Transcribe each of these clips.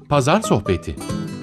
Pazar Sohbeti.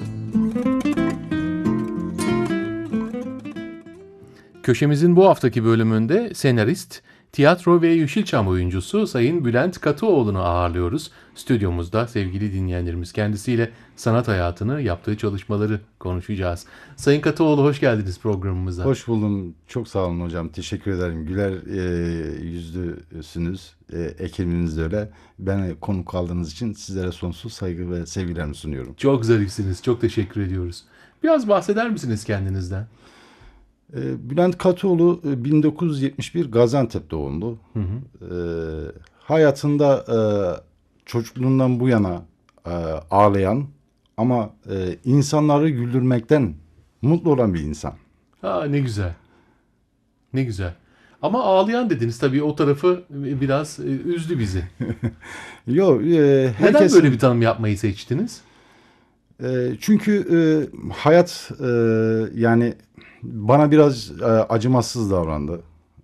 Köşemizin bu haftaki bölümünde senarist, tiyatro ve Yeşilçam oyuncusu Sayın Bülent Katıoğlu'nu ağırlıyoruz. Stüdyomuzda sevgili dinleyenlerimiz, kendisiyle sanat hayatını, yaptığı çalışmaları konuşacağız. Sayın Katıoğlu, hoş geldiniz programımıza. Hoş buldum. Çok sağ olun hocam. Teşekkür ederim. Güler yüzlüsünüz. Ekibiniz de öyle. Beni konuk aldığınız için sizlere sonsuz saygı ve sevgilerimi sunuyorum. Çok zarifsiniz. Çok teşekkür ediyoruz. Biraz bahseder misiniz kendinizden? Bülent Katıoğlu 1971 Gaziantep doğumlu. Hayatında çocukluğundan bu yana ağlayan ama insanları güldürmekten mutlu olan bir insan. Ne güzel. Ne güzel. Ama ağlayan dediniz, tabii o tarafı biraz üzdü bizi. Yok, Neden böyle bir tanım yapmayı seçtiniz? Çünkü hayat yani bana biraz acımasız davrandı.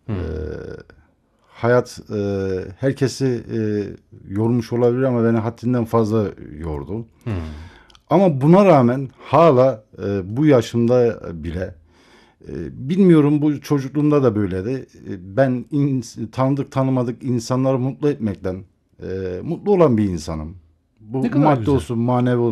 Hayat herkesi yormuş olabilir ama beni haddinden fazla yordu. Ama buna rağmen hala bu yaşımda bile bilmiyorum, bu çocukluğumda da böyleydi. Ben tanıdık tanımadık insanları mutlu etmekten mutlu olan bir insanım. Bu Ne kadar madde güzel. olsun, manevi olsun,